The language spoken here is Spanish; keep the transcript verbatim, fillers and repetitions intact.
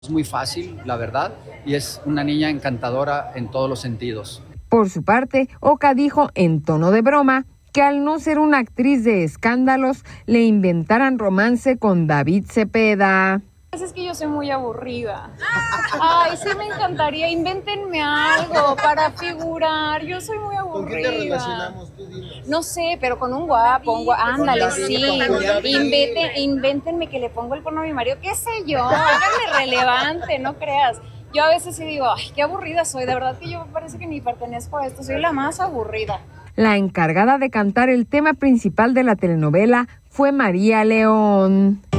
Es muy fácil, la verdad, y es una niña encantadora en todos los sentidos. Por su parte, Oka dijo en tono de broma que al no ser una actriz de escándalos, le inventaran romance con David Cepeda. Es que yo soy muy aburrida. Ay, sí me encantaría, invéntenme algo para figurar. Yo soy muy aburrida. ¿Con qué te relacionamos tú, dinos? No sé, pero con un guapo, un guapo. Ándale, sí. Inventen, invéntenme que le pongo el cuerno a mi marido, qué sé yo, háganme relevante, no creas. Yo a veces sí digo, ay, qué aburrida soy, de verdad que yo parece que ni pertenezco a esto, soy la más aburrida. La encargada de cantar el tema principal de la telenovela fue María León.